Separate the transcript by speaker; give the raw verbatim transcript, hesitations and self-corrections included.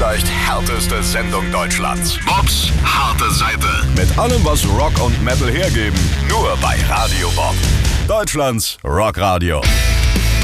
Speaker 1: vielleicht härteste Sendung Deutschlands.
Speaker 2: Bobs harte Seite.
Speaker 1: Mit allem, was Rock und Metal hergeben. Nur bei Radio Bob. Deutschlands Rockradio.